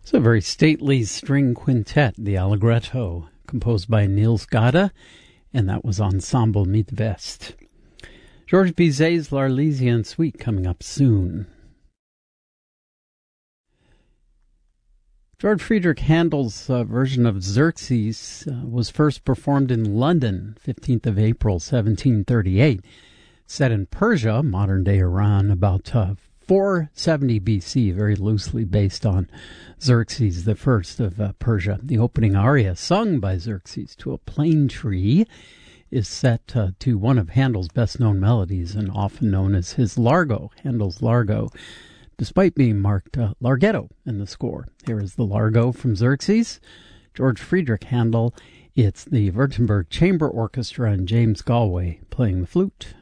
It's a very stately string quintet, the Allegretto, composed by Niels Gade, and that was Ensemble Midwest. Georges Bizet's L'Arlésienne Suite coming up soon. Georg Friedrich Handel's version of Xerxes was first performed in London, 15th of April, 1738. Set in Persia, modern-day Iran, about 470 BC, very loosely based on Xerxes I of Persia. The opening aria, sung by Xerxes to a plane tree, is set to one of Handel's best-known melodies and often known as his Largo, Handel's Largo, despite being marked Larghetto in the score. Here is the Largo from Xerxes, Georg Friedrich Handel. It's the Württemberg Chamber Orchestra and James Galway playing the flute.